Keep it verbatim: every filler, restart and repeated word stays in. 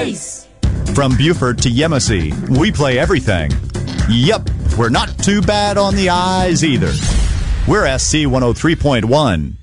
Ace! From Buford to Yemassee, we play everything. Yep, we're not too bad on the eyes either. We're S C one oh three point one.